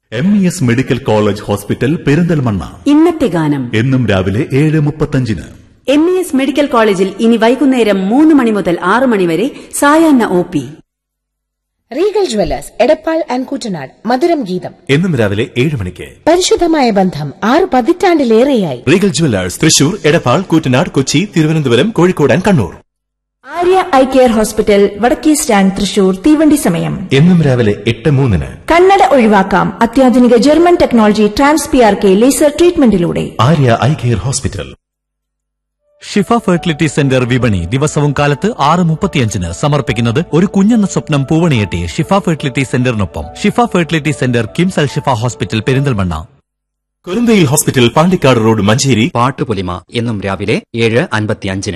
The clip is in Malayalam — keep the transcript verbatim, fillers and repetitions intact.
M E S medical college hospital Perinthalmanna. ഇന്നത്തെ ഗാനം എന്നും രാവിലെ ഏഴ് മുപ്പത്തഞ്ചിന്. എം ഇ എസ് മെഡിക്കൽ കോളേജിൽ ഇനി വൈകുന്നേരം മൂന്ന് മണി മുതൽ ആറ് മണി വരെ സായാഹ്ന O P. Regal jewellers Edappal and Koottanad മധുരം ഗീതം എന്നും രാവിലെ ഏഴ് മണിക്ക്. പരിശുദ്ധമായ ബന്ധം ആറ് പതിറ്റാണ്ടിലേറെയായി. Regal jewellers Thrissur, Edappal, Koottanad, Kochi, Thiruvananthapuram, Kozhikode and Kannur. Arya eye care hospital വടക്കേ സ്റ്റാൻഡ് തൃശൂർ. തീവണ്ടി സമയം എന്നും രാവിലെ എട്ട് മൂന്നിന്. കണ്ണട ഒഴിവാക്കാം അത്യാധുനിക German technology trans P R K laser ട്രീറ്റ്മെന്റിലൂടെ. Arya eye care hospital. ഷിഫ ഫെർട്ടിലിറ്റി സെന്റർ വിപണി ദിവസവും കാലത്ത് ആറ് മുപ്പത്തിയഞ്ചിന് സമർപ്പിക്കുന്നത് ഒരു കുഞ്ഞെന്ന സ്വപ്നം പൂവണിയെട്ടി ഷിഫ ഫെർട്ടിലിറ്റി സെന്ററിനൊപ്പം. ഷിഫ ഫെർട്ടിലിറ്റി സെന്റർ കിംസ് അൽ ഷിഫ hospital Perinthalmanna. കുറുന്തയിൽ hospital Pandikkad road Manjeri. Pattupolima എന്നും രാവിലെ ഏഴ് അൻപത്തിയഞ്ചിന്.